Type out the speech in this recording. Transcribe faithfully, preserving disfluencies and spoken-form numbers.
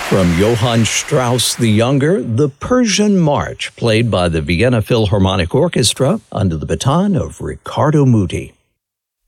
From Johann Strauss the Younger, the Persian March, played by the Vienna Philharmonic Orchestra under the baton of Riccardo Muti.